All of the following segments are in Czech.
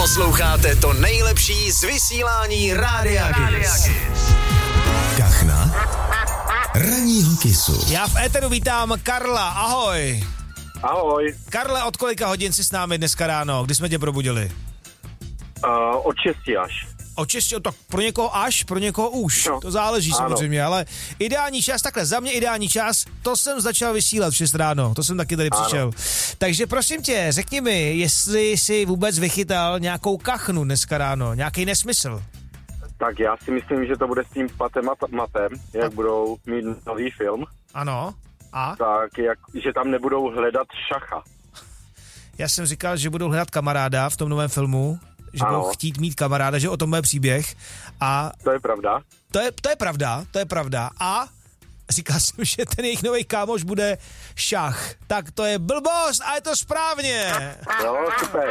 Posloucháte to nejlepší z vysílání Rádia Kiss. Kachna ranního Kissu. Já v éteru vítám Karla, ahoj. Ahoj. Karle, od kolika hodin jsi s námi dneska ráno? Kdy jsme tě probudili? Od 6 až. Od 6, tak pro někoho až, pro někoho už. No, to záleží samozřejmě, ale ideální čas, takhle, za mě ideální čas, to jsem začal vysílat v 6 ráno, to jsem taky tady přišel. Takže prosím tě, řekni mi, jestli jsi vůbec vychytal nějakou kachnu dneska ráno, nějaký nesmysl. Tak já si myslím, že to bude s tím Patem a Matem, jak budou mít nový film. Ano. A? Tak, že tam nebudou hledat šacha. Já jsem říkal, že budou hledat kamaráda v tom novém filmu, že budou chtít mít kamaráda, že o tom bude příběh. A to je pravda. To je pravda. A říkal jsem, že ten jejich nový kámoš bude šach. Tak to je blbost a je to správně. Jo, super.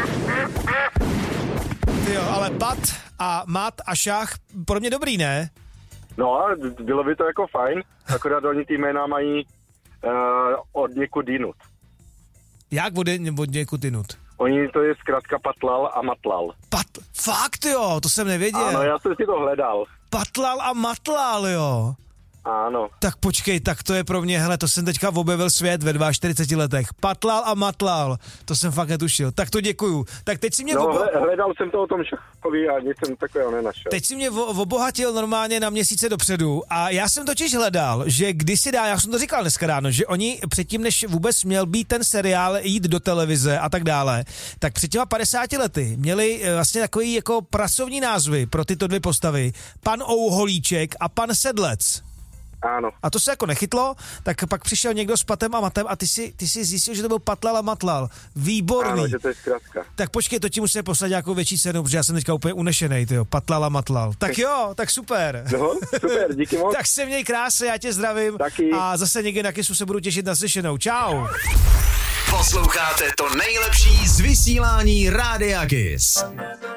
Jo, ale Pat a Mat a šach, pro mě dobrý, ne? No a bylo by to jako fajn, akorát oni ty jména mají od někud jinut. Jak od někud jinut? Oni to je zkrátka Patlal a Matlal. Fakt jo, to jsem nevěděl. Ano, já jsem si to hledal. Patlal a Matlal, jo. Ano. Tak počkej, tak to je pro mě, hele, to jsem teďka objevil svět ve 42 letech. Patlal a Matlal, to jsem fakt netušil. Tak to děkuju. Tak teď si mě... hledal jsem to o tom šachovi a nic jsem takového nenašel. Teď si mě obohatil normálně na měsíce dopředu a já jsem totiž hledal, že kdysi já jsem to říkal dneska ráno, že oni předtím, než vůbec měl být ten seriál jít do televize a tak dále, tak před těma 50 lety měli vlastně takový jako pracovní názvy pro tyto dvě postavy. Pan Ouholíček a pan Sedlec. Ano. A to se jako nechytlo, tak pak přišel někdo s Patem a Matem a ty si zjistil, že to byl Patlal a Matlal. Výborný. Ano, že to je zkrátka. Tak počkej, to ti musíme poslat nějakou větší cenu, protože já jsem teďka úplně unešenej, tyjo. Patlal a Matlal. Tak jo, tak super. No, super, díky moc. Tak se měj krásně, já tě zdravím. Taky. A zase někdy na Kissu se budu těšit na slyšenou. Čau. Posloucháte to nejlepší z vysílání Rádia Kiss.